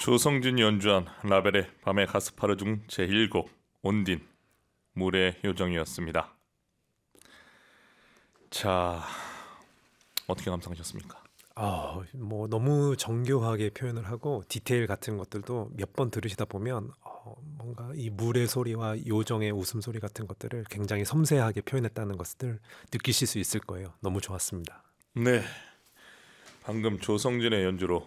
조성진이 연주한 라벨의 밤의 가스파르 중 제1곡 온딘 물의 요정이었습니다. 자, 어떻게 감상하셨습니까? 뭐 너무 정교하게 표현을 하고 디테일 같은 것들도 몇 번 들으시다 보면 뭔가 이 물의 소리와 요정의 웃음소리 같은 것들을 굉장히 섬세하게 표현했다는 것을 느끼실 수 있을 거예요. 너무 좋았습니다. 네, 방금 조성진의 연주로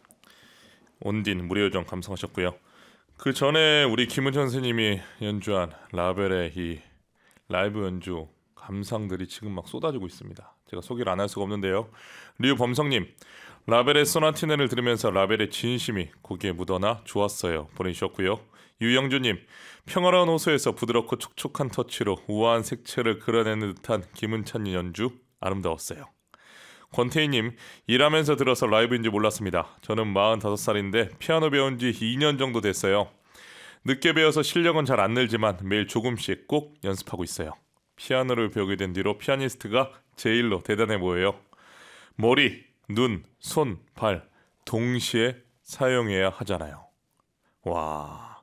온딘 물의 요정 감상하셨고요. 그 전에 우리 김은천 선생님이 연주한 라벨의 이 라이브 연주 감상들이 지금 막 쏟아지고 있습니다. 제가 소개를 안 할 수가 없는데요. 류범성님, 라벨의 소나티네를 들으면서 라벨의 진심이 곡에 묻어나 좋았어요 보내주셨고요. 유영주님, 평화로운 호소에서 부드럽고 촉촉한 터치로 우아한 색채를 그려내는 듯한 김은찬 연주 아름다웠어요. 권태희님, 일하면서 들어서 라이브인지 몰랐습니다. 저는 45살인데 피아노 배운 지 2년 정도 됐어요. 늦게 배워서 실력은 잘 안 늘지만 매일 조금씩 꼭 연습하고 있어요. 피아노를 배우게 된 뒤로 피아니스트가 제일로 대단해 보여요. 머리, 눈, 손, 발 동시에 사용해야 하잖아요. 와,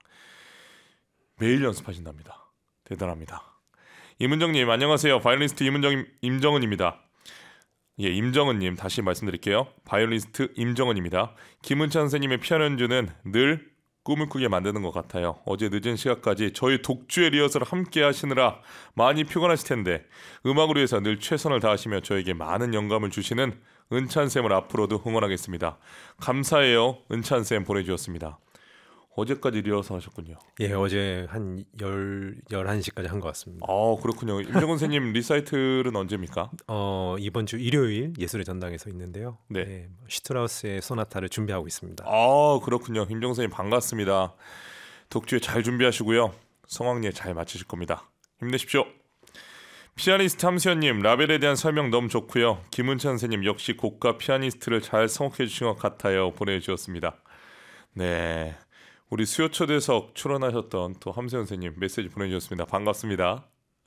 매일 연습하신답니다. 대단합니다. 이문정님, 안녕하세요. 바이올리니스트 임정은입니다. 예, 임정은님 다시 말씀드릴게요. 바이올리니스트 임정은입니다. 김은찬 선생님의 피아노 연주는 늘 꿈을 꾸게 만드는 것 같아요. 어제 늦은 시간까지 저희 독주의 리허설을 함께 하시느라 많이 피곤하실 텐데 음악을 위해서 늘 최선을 다하시며 저에게 많은 영감을 주시는 은찬쌤을 앞으로도 응원하겠습니다. 감사해요. 은찬쌤 보내주셨습니다. 어제까지 리허설 하셨군요. 예, 어제 한 11시까지 한 것 같습니다. 그렇군요. 임정은 선생님 리사이틀은 언제입니까? 이번 주 일요일 예술의 전당에서 있는데요. 네. 네, 슈트라우스의 소나타를 준비하고 있습니다. 그렇군요. 임정은 선생님 반갑습니다. 독주에 잘 준비하시고요. 성황리에 잘 마치실 겁니다. 힘내십시오. 피아니스트 함수연님, 라벨에 대한 설명 너무 좋고요. 김은찬 선생님 역시 곡과 피아니스트를 잘 성혹해 주신 것 같아요 보내주셨습니다. 네, 우리 수요초대석 출연하셨던 또 함수연 선생님 메시지 보내주셨습니다. 반갑습니다.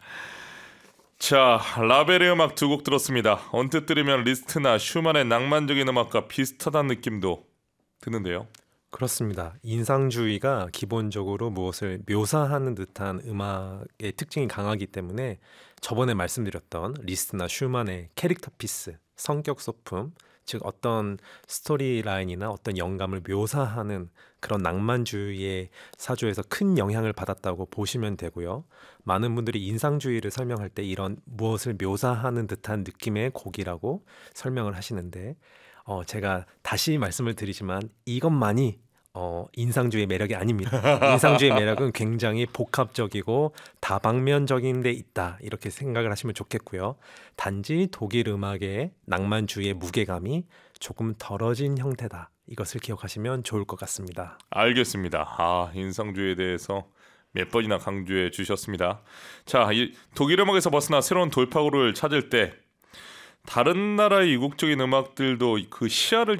자, 라벨의 음악 두 곡 들었습니다. 언뜻 들으면 리스트나 슈만의 낭만적인 음악과 비슷하다는 느낌도 드는데요. 그렇습니다. 인상주의가 기본적으로 무엇을 묘사하는 듯한 음악의 특징이 강하기 때문에 저번에 말씀드렸던 리스트나 슈만의 캐릭터 피스, 성격 소품, 즉 어떤 스토리라인이나 어떤 영감을 묘사하는 그런 낭만주의의 사조에서 큰 영향을 받았다고 보시면 되고요. 많은 분들이 인상주의를 설명할 때 이런 무엇을 묘사하는 듯한 느낌의 곡이라고 설명을 하시는데 제가 다시 말씀을 드리지만 이것만이 인상주의 매력이 아닙니다. 인상주의 매력은 굉장히 복합적이고 다방면적인 데 있다 이렇게 생각을 하시면 좋겠고요. 단지 독일 음악의 낭만주의의 무게감이 조금 덜어진 형태다. 이것을 기억하시면 좋을 것 같습니다. 알겠습니다. 인상주의에 대해서 몇 번이나 강조해 주셨습니다. 자, 이 독일 음악에서 벗어나 새로운 돌파구를 찾을 때 다른 나라의 이국적인 음악들도 그 시야를